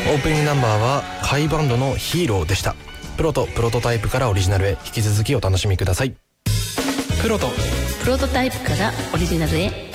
オープニングナンバーは甲斐バンドのヒーローでした。プロとプロトタイプからオリジナルへ、引き続きお楽しみください。 プロとプロトタイプからオリジナルへ。